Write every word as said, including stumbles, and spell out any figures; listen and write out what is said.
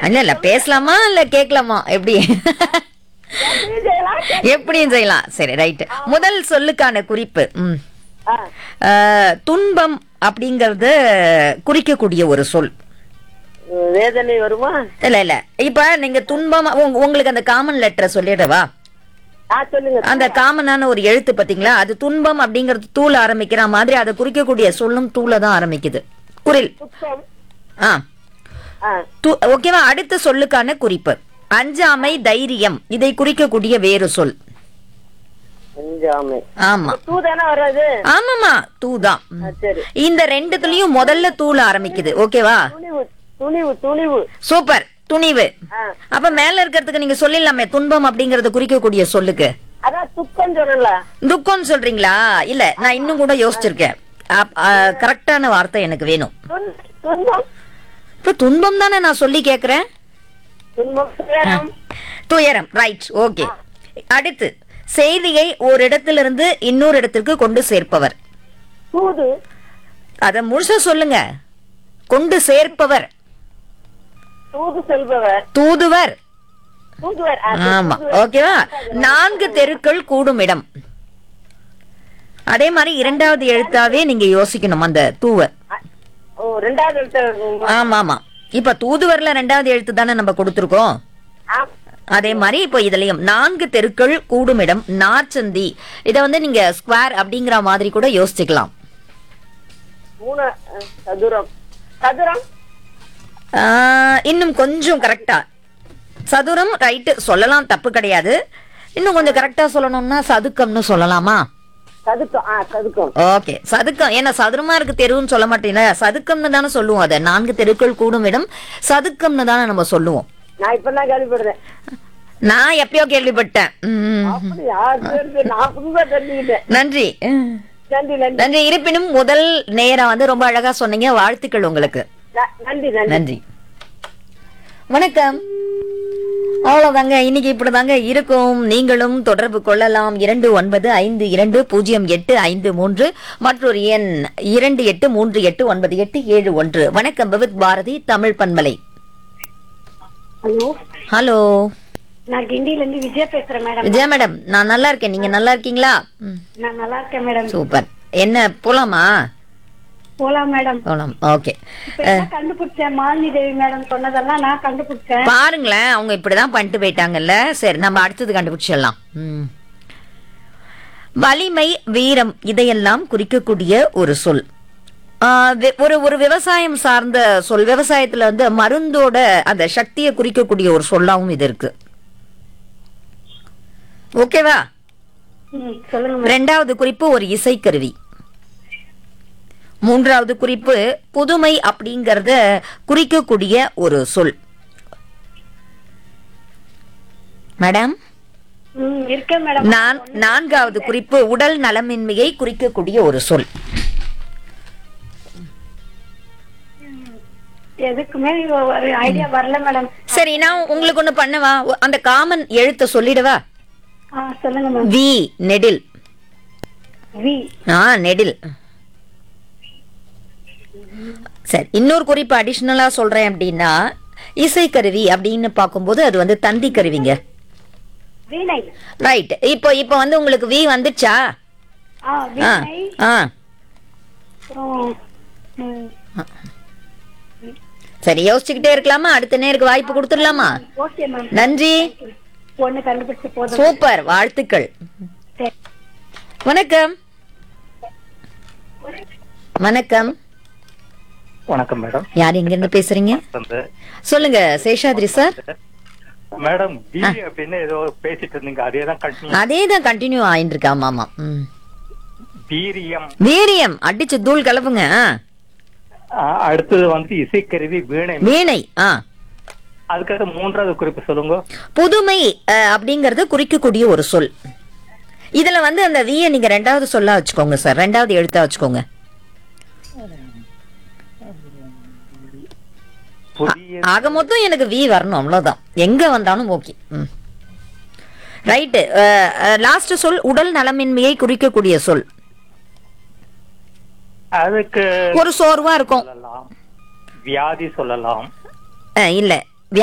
இல்ல இல்ல பேசலாமா இல்ல கேட்கலாமா எப்படி எப்படியும் செய்யலாம், கேட்க- எப்படியும் செய்யலாம். சரி ரைட். முதல் சொல்லுக்கான குறிப்பு ம். ஆ, அஹ், துன்பம் அப்படிங்கறது குறிக்கக்கூடிய ஒரு சொல். வேதனை வருமா? இல்ல இல்ல இப்ப நீங்க துன்பம் உங்க- உங்களுக்கு அந்த காமன் லெட்டரை சொல்லிடவா? ஆ, சொல்லுங்க. அந்த காமனான ஒரு எழுத்து பாத்தீங்களா, அது துன்பம் அப்படிங்கறது தூள் ஆரம்பிக்கிற மாதிரி அதை குறிக்கக்கூடிய சொல்லும் தூள தான் ஆரம்பிக்குது. குரில். துக்கம். ஆ ஆ, து- ஓகேவா? அடுத்த சொல்லுக்கான குறிப்பு அஞ்சாமை, தைரியம். இதை குறிக்கக்கூடிய வேறு சொல். அஞ்சாமை. ஆமா தூ தானே வராது? ஆமாமா தூதான். ஆ, சரி. இந்த ரெண்டுத்துலயும் முதல்ல தூள் ஆரம்பிக்குது. ஓகேவா? துணிவு துணிவு துணிவு. சூப்பர். துணிவு. ஆ, அப்ப மேல இருக்கிறதுக்கு நீங்க சொல்லிடலாமே, துன்பம் அப்படிங்கறது குறிக்கக்கூடிய சொல்லுக்கு. அதான் துக்கம் சொல்லல. துக்கம்னு சொல்றீங்களா? இல்ல நான் இன்னும் கூட யோசிச்சிருக்கேன். கரெக்டான வார்த்தை எனக்கு வேணும். துன்- துன்பம். இப்ப துன்பம் தானே நான் சொல்லி கேக்குறேன். துன்பம், துயரம். துயரம். ரைட். ஓகே. அடுத்து செய்தியை ஒரு இடத்திலிருந்து இன்னொரு இடத்திற்கு கொண்டு சேர்ப்பவர். தூது. அத முழுசா சொல்லுங்க. கொண்டு சேர்ப்பவர். தூது செல்பவர். தூதுவர். தூதுவர். ஆ, ஆமா. தூதுவர். ஓகேவா? நான்கு தெருக்கள் கூடும் இடம். அதே மாதிரி இரண்டாவது எழுத்தாவே நீங்க யோசிக்கணும் அந்த தூவ. ஓ, ரெண்டாவது எழுத்து. ஆமா ஆமா. இப்ப தூதுவர்ல ரெண்டாவது எழுத்து தானே நம்ம கொடுத்திருக்கோம். ஆ, அதே மாதிரி இப்போ இதுலயும் நான்கு தெருக்கள் கூடும் இடம், நார்ச்சந்தி. இத வந்து நீங்க ஸ்கொயர் அப்படிங்கிற மாதிரி கூட யோசிச்சுக்கலாம். மூணு. ஆ, சதுரம். சதுரம். ஆஹ், இன்னும் கொஞ்சம் கரெக்டா சதுரம் ரைட்டு சொல்லலாம், தப்பு கிடையாது. இன்னும் கொஞ்சம் கரெக்டா சொல்லணும்னா சதுக்கம்னு சொல்லலாமா? சதுக்கம். ஆ, சதுக்கம். ஓகே. சதுக்கம். ஏன்னா சதுரமா இருக்கு தெருவுன்னு சொல்ல மாட்டீங்களா, சதுக்கம்னு தானே சொல்லுவோம். அதை நான்கு தெருக்கள் கூடும் இடம் சதுக்கம்னு தானே நம்ம சொல்லுவோம். நான் இப்பதான் கேள்விப்படுறேன். நான் எப்பயோ கேள்விப்பட்டேன். ம். அப்படியா? சரி, சரி. நான் புதுசா தெரிஞ்சுக்கிட்டேன். நன்றி. நன்றி, நன்றி. நன்றி. இருப்பினும் முதல் நேரம் வந்து ரொம்ப அழகா சொன்னீங்க. வாழ்த்துக்கள் உங்களுக்கு. ந- நன்றி, நன்றி. நன்றி. வணக்கம். அவ்வளவுதாங்க, இன்னைக்கு இப்படிதாங்க இருக்கும். நீங்களும் தொடர்பு கொள்ளலாம். இரண்டு ஒன்பது ஐந்து இரண்டு பூஜ்ஜியம் எட்டு ஐந்து மூன்று மற்றொரு எண் இரண்டு எட்டு மூன்று எட்டு ஒன்பது எட்டு ஏழு ஒன்று. வணக்கம். விவித் பாரதி தமிழ் பண்பலை. ஹலோ, ஹலோ நான் கிண்டில இருந்து விஜயா பேசுறேன் மேடம். விஜயா மேடம், நான் நல்லா இருக்கேன். நீங்க நல்லா இருக்கீங்களா? ம், நான் நல்லா இருக்கேன் மேடம். சூப்பர். என்ன போலாமா? போலாம் மேடம். போலாம். ஓகே. இப்ப என்ன கண்டுபிடிச்சேன், மாலினி தேவி மேடம் சொன்னதெல்லாம் நான் கண்டுபிடிச்சேன். பாருங்களேன், அவங்க இப்படிதான் பண்ணிட்டு போயிட்டாங்கல்ல. சரி, நம்ம அடுத்தது கண்டுபிடிச்சிடலாம். ம். வலிமை, வீரம் இதையெல்லாம் குறிக்கக்கூடிய ஒரு சொல். ஆ, வி- ஒரு ஒரு விவசாயம் சார்ந்த சொல். விவசாயத்துல வந்து மருந்தோட அந்த சக்தியை குறிக்கக்கூடிய ஒரு சொல்லாவும் இது இருக்கு. ஓகேவா? ம், சொல்லுங்க மேடம். ரெண்டாவது குறிப்பு ஒரு இசைக்கருவி. மூன்றாவது குறிப்பு புதுமை அப்படிங்கறத குறிக்கக்கூடிய ஒரு சொல். மேடம், ம், இருக்கேன் மேடம். நான் நான்காவது குறிப்பு உடல் நலமின்மையை குறிக்கக்கூடிய ஒரு சொல். எதுக்குமே ஒரு ஐடியா வரல மேடம். சரி, நான் உங்களுக்கு ஒண்ணு பண்ணவா? அந்த காமன் எழுத்த சொல்லிடவா? ஆ, சொல்லுங்க மேம். வி. நெடில். வி. ஆ, நெடில். சரி, இன்னொரு குறிப்பு அடிஷனலா சொல்றேன். அப்படின்னா இசைக்கருவி அப்படின்னு பார்க்கும்போது அது வந்து தந்தி கருவிங்க. வீணை. ரைட். இப்போ இப்போ வந்து உங்களுக்கு வி வந்துச்சா? ஆ, ஆ வீணை. ஆ அப்புறம், ம், சரி, யோசிச்சுக்கிட்டே இருக்கலாமா? அடுத்த நேருக்கு வாய்ப்பு கொடுத்துடலாமா? Okay ma'am. நன்றி. ஒண்ணு கண்டுபிடிச்சு போதும். சூப்பர், வாழ்த்துக்கள். சரி. வணக்கம். வணக்கம். வணக்கம் மேடம். யார் எங்க இருந்து பேசுறீங்க? வந்து சொல்லுங்க. சேஷாத்ரி சார். மேடம் பி அப்படின்னு ஏதோ பேசிட்டு இருந்தீங்க, அதே தான் கண்டினியூ. அதே தான் கண்டினியூ ஆயிட்டு இருக்கு. ஆமா ஆமா. ம். வீரியம். வீரியம் அடிச்சு தூள் கலப்புங்க. ஆ. ஆ, அடுத்தது வந்து இசைக்கருவி வீணை. வீணை. ஆ. அதுக்காக மூன்றாவது குறிப்பு சொல்லுங்க. புதுமை அஹ், அப்படிங்கறது குறிக்கக்கூடிய ஒரு சொல். இதுல வந்து அந்த விய நீங்க ரெண்டாவது சொல்லா வச்சுக்கோங்க சார். ரெண்டாவது எழுத்தா வச்சுக்கோங்க. புதிய ஆக மொத்தம் எனக்கு வி வரணும், அவ்வளவுதான். எங்க வந்தாலும் ஓகே. ரைட்டு. லாஸ்ட் சொல் உடல் நலமின்மையை குறிக்கக்கூடிய சொல். அதுக்கு ஒரு சோர்வா இருக்கும். சொல்லலாம், வியாதி சொல்லலாம். அஹ், இல்ல